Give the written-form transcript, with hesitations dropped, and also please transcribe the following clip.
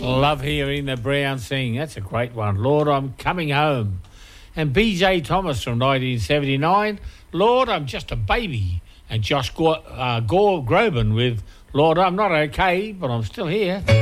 Love hearing the Brown sing. That's a great one. Lord, I'm coming home. And BJ Thomas from 1979. Lord, I'm just a baby. And Josh Groban with Lord, I'm not okay, but I'm still here.